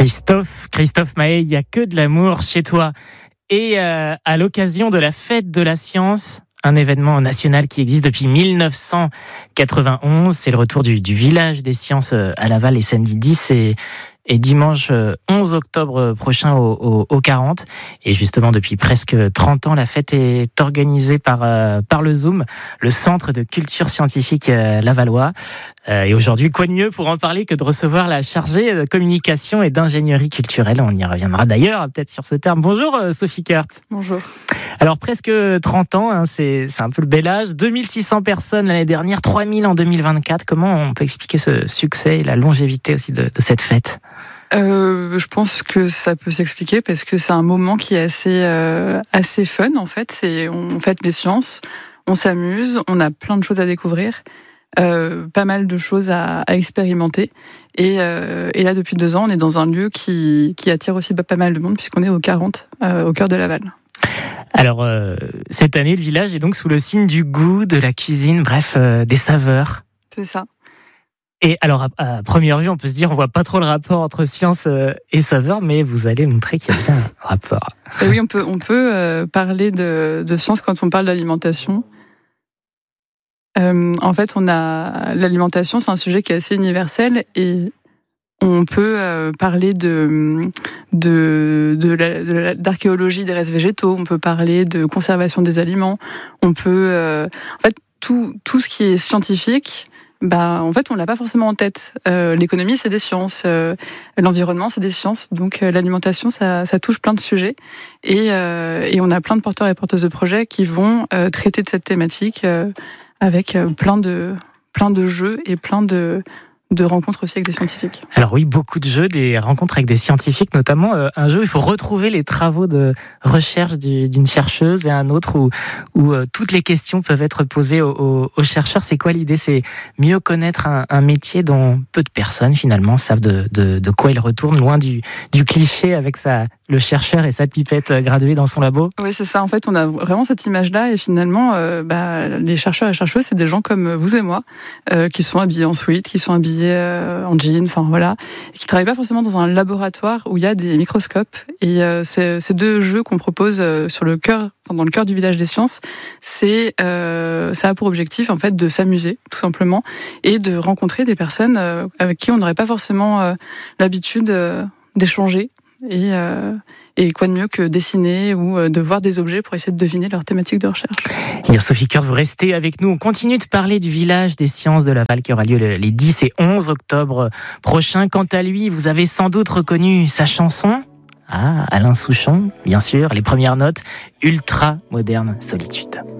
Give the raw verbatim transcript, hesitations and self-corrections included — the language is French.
Christophe, Christophe Mahé, il n'y a que de l'amour chez toi. Et euh, à l'occasion de la fête de la science, un événement national qui existe depuis mille neuf cent quatre-vingt-onze, c'est le retour du, du village des sciences à Laval les samedis dix et, et dimanche onze octobre prochain au, au, au quarante. Et justement, depuis presque trente ans, la fête est organisée par, euh, par le Zoom, le Centre de culture scientifique euh, lavallois. Euh, et aujourd'hui, quoi de mieux pour en parler que de recevoir la chargée de communication et d'ingénierie culturelle. On y reviendra d'ailleurs peut-être sur ce terme. Bonjour euh, Sophie Kurt. Bonjour. Alors presque trente ans, hein, c'est, c'est un peu le bel âge. deux mille six cents personnes l'année dernière, trois mille en deux mille vingt-quatre. Comment on peut expliquer ce succès et la longévité aussi de, de cette fête ? Euh, je pense que ça peut s'expliquer parce que c'est un moment qui est assez, euh, assez fun en fait. C'est, on fête les sciences, on s'amuse, on a plein de choses à découvrir, euh, pas mal de choses à, à expérimenter. Et, euh, et là, depuis deux ans, on est dans un lieu qui, qui attire aussi pas mal de monde puisqu'on est au quarante, euh, au cœur de Laval. Alors, euh, cette année, le village est donc sous le signe du goût, de la cuisine, bref, euh, des saveurs. C'est ça. Et alors, à, à première vue, on peut se dire, on voit pas trop le rapport entre science euh, et saveur, mais vous allez montrer qu'il y a bien un rapport. Et oui, on peut, on peut euh, parler de, de science quand on parle d'alimentation. Euh, en fait, on a l'alimentation, c'est un sujet qui est assez universel et on peut euh, parler de, de, de, la, de la, d'archéologie des restes végétaux, on peut parler de conservation des aliments, on peut... Euh, en fait, tout, tout ce qui est scientifique... Bah, en fait, on l'a pas forcément en tête. Euh, l'économie, c'est des sciences. Euh, l'environnement, c'est des sciences. Donc, euh, l'alimentation, ça, ça touche plein de sujets. Et, euh, et on a plein de porteurs et porteuses de projets qui vont euh, traiter de cette thématique euh, avec euh, plein de, plein de jeux et plein de, de rencontres aussi avec des scientifiques. Alors oui, beaucoup de jeux, des rencontres avec des scientifiques, notamment euh, un jeu où il faut retrouver les travaux de recherche du, d'une chercheuse et un autre où, où euh, toutes les questions peuvent être posées aux, aux, aux chercheurs. C'est quoi l'idée ? C'est mieux connaître un, un métier dont peu de personnes finalement savent de, de, de quoi il retourne, loin du, du cliché avec sa, le chercheur et sa pipette graduée dans son labo. Oui, c'est ça. En fait, on a vraiment cette image-là et finalement, euh, bah, les chercheurs et chercheuses, c'est des gens comme vous et moi euh, qui sont habillés en sweat, qui sont habillés en jean, enfin voilà, et qui travaillent pas forcément dans un laboratoire où il y a des microscopes. Et euh, c'est, ces deux jeux qu'on propose euh, sur le cœur, enfin, dans le cœur du village des sciences, c'est euh, ça a pour objectif en fait de s'amuser tout simplement et de rencontrer des personnes euh, avec qui on n'aurait pas forcément euh, l'habitude euh, d'échanger. Et, euh, et quoi de mieux que dessiner ou de voir des objets pour essayer de deviner leur thématique de recherche. Et Sophie Kurt, vous restez avec nous. On continue de parler du village des sciences de Laval qui aura lieu les dix et onze octobre prochains. Quant à lui, vous avez sans doute reconnu sa chanson. Ah, Alain Souchon, bien sûr, les premières notes, ultra moderne solitude.